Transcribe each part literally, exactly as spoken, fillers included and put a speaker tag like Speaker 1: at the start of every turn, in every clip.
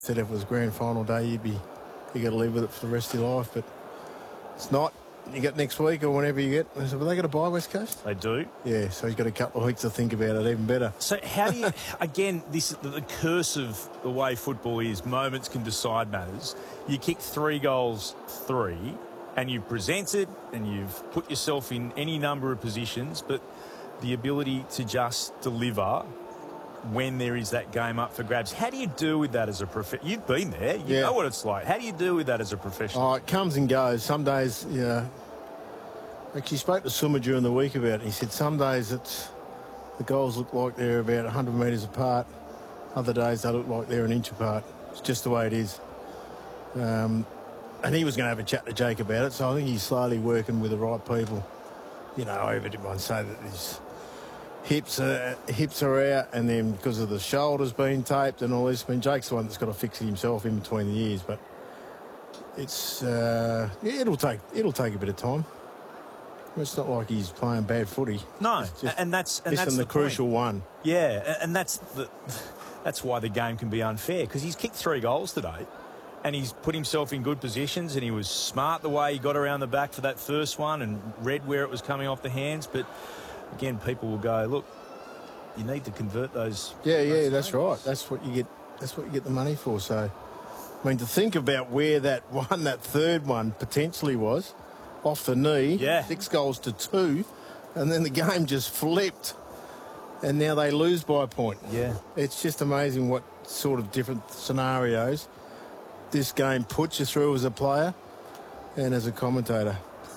Speaker 1: Said if it was grand final day, you'd be you got to live with it for the rest of your life, but it's not. You get next week or whenever you get. I said, well, they got to buy West Coast?
Speaker 2: They do.
Speaker 1: Yeah, so he's got a couple of weeks to think about it, even better.
Speaker 2: So how do you, again, this is the curse of the way football is, moments can decide matters. You kick three goals, three, and you've presented and you've put yourself in any number of positions, but the ability to just deliver when there is that game up for grabs. How do you deal with that as a professional? You've been there. You
Speaker 1: yeah.
Speaker 2: know what it's like. How do you deal with that as a professional?
Speaker 1: Oh, it comes and goes. Some days, you know, actually spoke to Summer during the week about it. He said some days it's the goals look like they're about one hundred metres apart. Other days they look like they're an inch apart. It's just the way it is. Um, and he was going to have a chat to Jake about it, so I think he's slowly working with the right people. You know, I didn't want to say that his hips are, hips are out, and then because of the shoulders being taped and all this. I mean, Jake's the one that's got to fix it himself in between the years, but it's uh, it'll take it'll take a bit of time. It's not like he's playing bad footy.
Speaker 2: No, and that's and that's
Speaker 1: the,
Speaker 2: the
Speaker 1: crucial
Speaker 2: point.
Speaker 1: one.
Speaker 2: Yeah, and that's the that's why the game can be unfair, because he's kicked three goals today, and he's put himself in good positions, and he was smart the way he got around the back for that first one and read where it was coming off the hands. But again, people will go, look, you need to convert those.
Speaker 1: Yeah,
Speaker 2: those
Speaker 1: yeah,
Speaker 2: games.
Speaker 1: that's right. That's what you get. That's what you get the money for. So, I mean, to think about where that one, that third one potentially was, off the knee,
Speaker 2: yeah.
Speaker 1: six goals to two, and then the game just flipped, and now they lose by a point.
Speaker 2: Yeah,
Speaker 1: it's just amazing what sort of different scenarios this game puts you through as a player and as a commentator.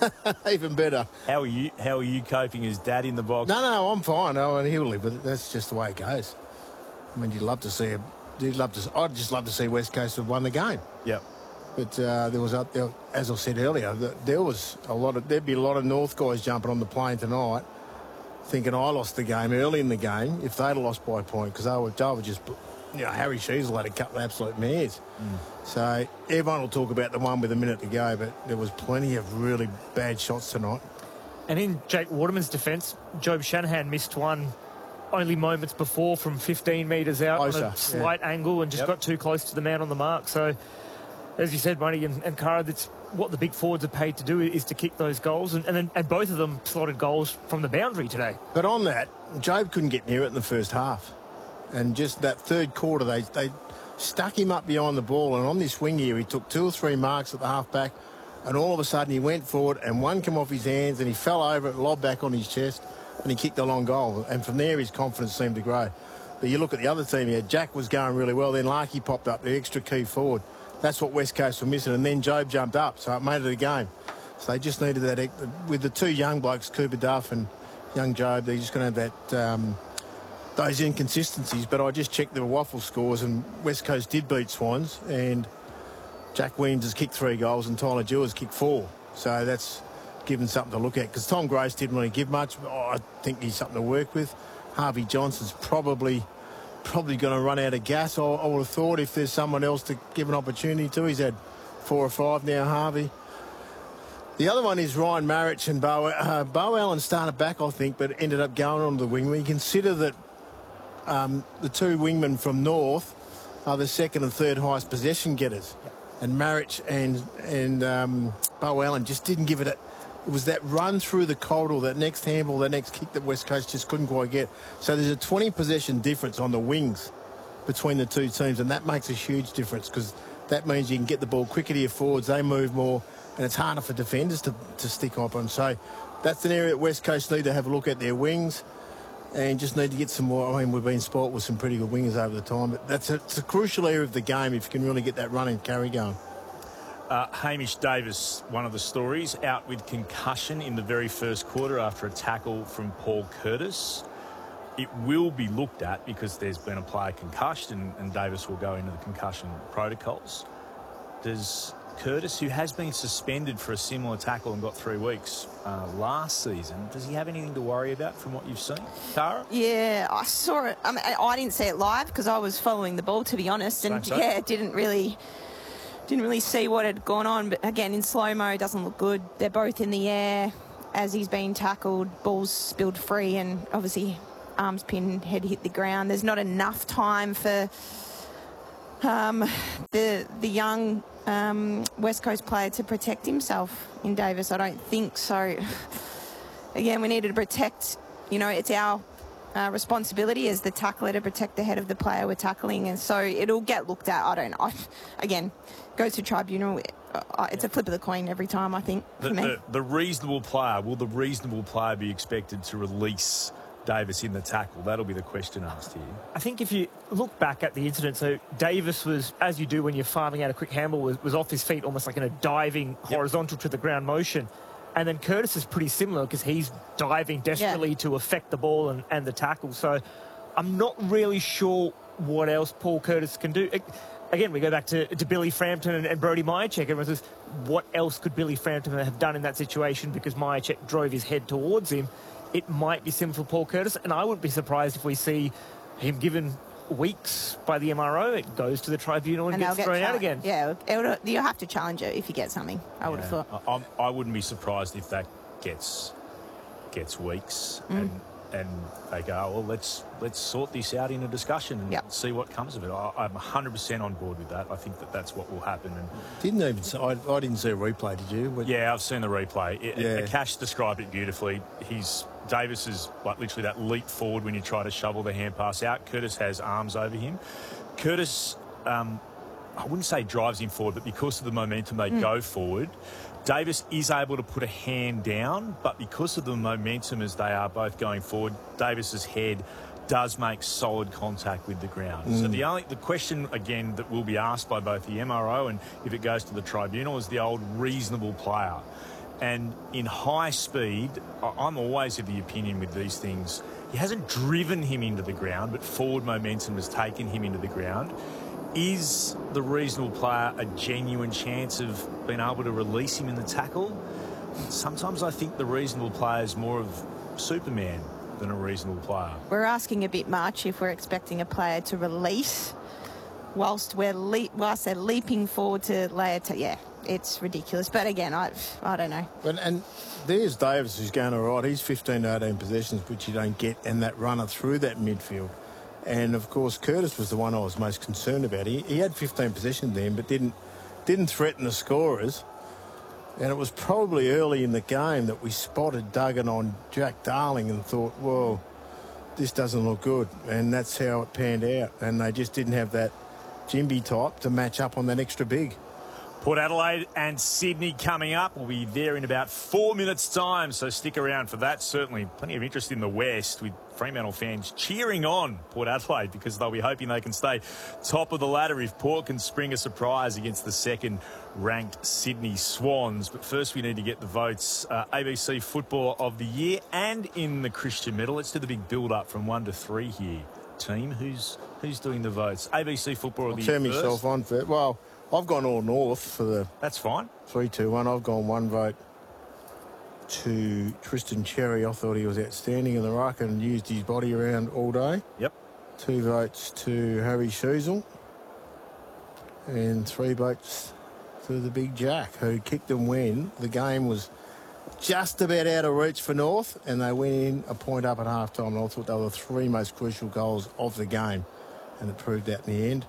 Speaker 1: Even better.
Speaker 2: How are you? How are you coping as dad in the box?
Speaker 1: No, no, I'm fine. Oh, and he'll live with it. That's just the way it goes. I mean, you'd love to see. A, you'd love to. I'd just love to see West Coast have won the game.
Speaker 2: Yep.
Speaker 1: But uh, there was, there, as I said earlier, there was a lot of. There'd be a lot of North guys jumping on the plane tonight, thinking I lost the game early in the game if they'd lost by a point, because they were, they were just. You know, Harry Sheasel had a couple of absolute mares. Mm. So everyone will talk about the one with a minute to go, but there was plenty of really bad shots tonight.
Speaker 3: And in Jake Waterman's defence, Job Shanahan missed one only moments before from fifteen metres out Closer, on a slight yeah. angle and just yep. got too close to the man on the mark. So, as you said, Money and, and Cara, that's what the big forwards are paid to do, is to kick those goals. And, and, then, and both of them slotted goals from the boundary today.
Speaker 1: But on that, Job couldn't get near it in the first half. And just that third quarter, they they stuck him up behind the ball. And on this wing here, he took two or three marks at the half-back, and all of a sudden he went forward, and one came off his hands, and he fell over it, lobbed back on his chest, and he kicked a long goal. And from there, his confidence seemed to grow. But you look at the other team here, Jack was going really well. Then Larkey popped up, the extra key forward. That's what West Coast were missing. And then Job jumped up, so it made it a game. So they just needed that. With the two young blokes, Cooper Duff and young Job, they're just going to have that... Um, those inconsistencies, but I just checked the waffle scores, and West Coast did beat Swans, and Jack Williams has kicked three goals and Tyler Jewell has kicked four. So that's given something to look at, because Tom Grace didn't really give much. Oh, I think he's something to work with. Harvey Johnson's probably probably going to run out of gas, I, I would have thought, if there's someone else to give an opportunity to. He's had four or five now, Harvey. The other one is Ryan Marich and Bo, uh, Bo Allen started back, I think, but ended up going on the wing. When you consider that Um, the two wingmen from North are the second and third highest possession getters. Yep. And Marich and and um, Bo Allen just didn't give it a... It was that run through the corridor, that next handball, that next kick that West Coast just couldn't quite get. So there's a twenty possession difference on the wings between the two teams, and that makes a huge difference, because that means you can get the ball quicker to your forwards, they move more, and it's harder for defenders to, to stick up on. So that's an area that West Coast need to have a look at, their wings. And just need to get some more. I mean, we've been spoilt with some pretty good wingers over the time, but that's a, it's a crucial area of the game if you can really get that run and carry going.
Speaker 2: Uh, Hamish Davis, one of the stories, out with concussion in the very first quarter after a tackle from Paul Curtis. It will be looked at because there's been a player concussed, and, and Davis will go into the concussion protocols. Does Curtis, who has been suspended for a similar tackle and got three weeks uh, last season, does he have anything to worry about from what you've seen? Cara?
Speaker 4: Yeah, I saw it. I mean, I didn't see it live because I was following the ball, to be honest, and
Speaker 2: Same
Speaker 4: yeah, didn't really, didn't really see what had gone on. But again, in slow mo, it doesn't look good. They're both in the air as he's being tackled. Ball's spilled free, and obviously arms pinned, head hit the ground. There's not enough time for um, the the young um, West Coast player to protect himself in Davis. I don't think so. Again, we needed to protect, you know, it's our uh, responsibility as the tackler to protect the head of the player we're tackling, and so it'll get looked at. I don't know. I, again, goes to tribunal. Uh, it's a flip of the coin every time, I think, for
Speaker 2: the,
Speaker 4: me.
Speaker 2: The, the reasonable player, will the reasonable player be expected to release Davis in the tackle? That'll be the question asked here.
Speaker 3: I think if you look back at the incident, so Davis was, as you do when you're farming out a quick handball, was, was off his feet almost like in a diving yep. horizontal to the ground motion. And then Curtis is pretty similar because he's diving desperately yeah. to affect the ball and, and the tackle. So I'm not really sure what else Paul Curtis can do. Again, we go back to, to Billy Frampton and, and Brody Myercheck. Everyone says, what else could Billy Frampton have done in that situation because Myercheck drove his head towards him? It might be similar for Paul Curtis, and I wouldn't be surprised if we see him given weeks by the M R O. It goes to the tribunal and, and gets thrown out again.
Speaker 4: Yeah, it'll, you'll have to challenge it if you get something, I would
Speaker 2: yeah.
Speaker 4: have thought.
Speaker 2: I, I wouldn't be surprised if that gets gets weeks mm. and and they go, oh, well, let's let's sort this out in a discussion and yep. see what comes of it. I, I'm one hundred percent on board with that. I think that that's what will happen. And
Speaker 1: didn't even see, I, I didn't see a replay, did you? What?
Speaker 2: Yeah, I've seen the replay. It,
Speaker 1: yeah.
Speaker 2: it, Cash described it beautifully. He's Davis is like literally that leap forward when you try to shovel the hand pass out. Curtis has arms over him. Curtis, um, I wouldn't say drives him forward, but because of the momentum, they mm. go forward. Davis is able to put a hand down, but because of the momentum as they are both going forward, Davis's head does make solid contact with the ground. Mm. So the only the question, again, that will be asked by both the M R O and if it goes to the tribunal is the old reasonable player. And in high speed, I'm always of the opinion with these things, he hasn't driven him into the ground, but forward momentum has taken him into the ground. Is the reasonable player a genuine chance of being able to release him in the tackle? Sometimes I think the reasonable player is more of Superman than a reasonable player.
Speaker 4: We're asking a bit much if we're expecting a player to release whilst we're le- whilst they're leaping forward to lay it. Yeah, it's ridiculous. But again, I I don't know.
Speaker 1: But, and there's Davis who's going all right. He's fifteen to eighteen possessions, which you don't get, and that runner through that midfield. And, of course, Curtis was the one I was most concerned about. He, he had fifteen possessions then, but didn't didn't threaten the scorers. And it was probably early in the game that we spotted Duggan on Jack Darling and thought, well, this doesn't look good. And that's how it panned out. And they just didn't have that Jimby type to match up on that extra big.
Speaker 2: Port Adelaide and Sydney coming up. We'll be there in about four minutes' time, so stick around for that. Certainly plenty of interest in the West with Fremantle fans cheering on Port Adelaide because they'll be hoping they can stay top of the ladder if Port can spring a surprise against the second-ranked Sydney Swans. But first we need to get the votes. Uh, A B C Footballer of the Year and in the Christian Medal. Let's do the big build-up from one to three here. Team, who's who's doing the votes? A B C Footballer of the Year
Speaker 1: I'll turn myself on for it. Well, I've gone all north for the...
Speaker 2: That's fine.
Speaker 1: three two one. I've gone one vote to Tristan Cherry. I thought he was outstanding in the ruck and used his body around all day.
Speaker 2: Yep.
Speaker 1: Two votes to Harry Sheasel. And three votes to the Big Jack, who kicked and when the game was just about out of reach for North, and they went in a point up at half-time. And I thought they were the three most crucial goals of the game, and it proved that in the end.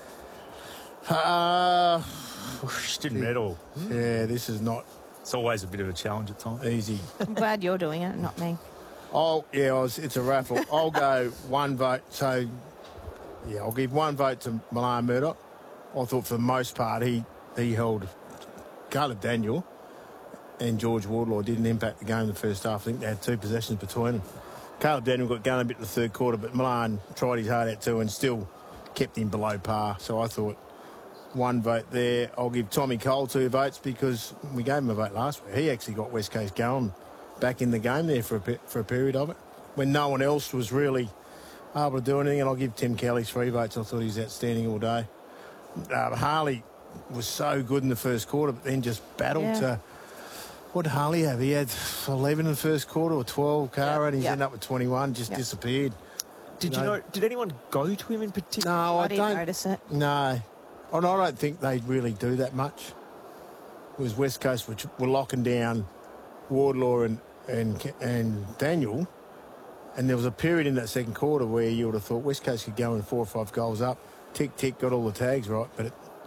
Speaker 1: Uh,
Speaker 2: Christian Medal.
Speaker 1: Yeah, this is not...
Speaker 2: It's always a bit of a challenge at times.
Speaker 1: Easy.
Speaker 4: I'm glad you're doing it, not me.
Speaker 1: Oh, yeah, I was, it's a raffle. I'll go one vote. So, yeah, I'll give one vote to Milan Murdoch. I thought for the most part he, he held Caleb Daniel and George Wardlaw didn't impact the game in the first half. I think they had two possessions between them. Caleb Daniel got going a bit in the third quarter, but Milan tried his heart out too and still kept him below par. So I thought... One vote there. I'll give Tommy Cole two votes because we gave him a vote last week. He actually got West Coast going back in the game there for a, for a period of it when no one else was really able to do anything. And I'll give Tim Kelly three votes. I thought he was outstanding all day. Uh, Harley was so good in the first quarter, but then just battled yeah. to... What did Harley have? He had eleven in the first quarter or twelve, Cara, yep. and he's yep. ended up with twenty-one, just yep. disappeared.
Speaker 3: Did you know, know? Did anyone go to him in particular?
Speaker 1: No,
Speaker 4: I,
Speaker 1: I
Speaker 4: didn't
Speaker 1: don't
Speaker 4: notice it.
Speaker 1: No. And I don't think they really do that much. It was West Coast, which were locking down Wardlaw and, and and Daniel. And there was a period in that second quarter where you would have thought West Coast could go in four or five goals up tick, tick, got all the tags right, but it,